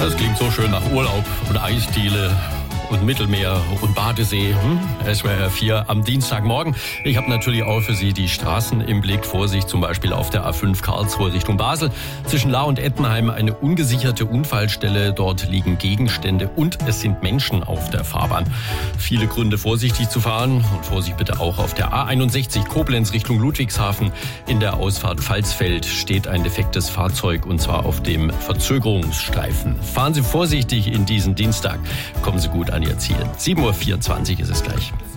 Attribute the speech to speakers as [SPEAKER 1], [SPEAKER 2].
[SPEAKER 1] Das klingt so schön nach Urlaub und Eisdiele und Mittelmeer und Badesee. SWR 4 am Dienstagmorgen. Ich habe natürlich auch für Sie die Straßen im Blick. Vorsicht zum Beispiel auf der A5 Karlsruhe Richtung Basel. Zwischen Lahr und Ettenheim eine ungesicherte Unfallstelle. Dort liegen Gegenstände und es sind Menschen auf der Fahrbahn. Viele Gründe, vorsichtig zu fahren. Und Vorsicht bitte auch auf der A61 Koblenz Richtung Ludwigshafen. In der Ausfahrt Pfalzfeld steht ein defektes Fahrzeug und zwar auf dem Verzögerungsstreifen. Fahren Sie vorsichtig in diesen Dienstag. Kommen Sie gut an Ihr Ziel. 7.24 Uhr ist es gleich.